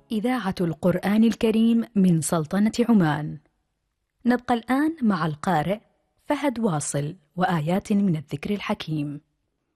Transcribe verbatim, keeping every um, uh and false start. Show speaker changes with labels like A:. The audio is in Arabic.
A: إذاعة القرآن الكريم من سلطنة عمان. نبقى الآن مع القارئ فهد واصل وآيات من الذكر الحكيم.